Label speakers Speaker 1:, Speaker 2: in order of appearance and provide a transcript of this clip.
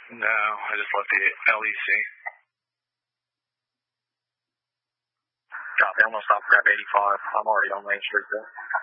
Speaker 1: No, I just left the LEC.
Speaker 2: Copy, I'm going to stop grab 85. I'm already on Main Street there.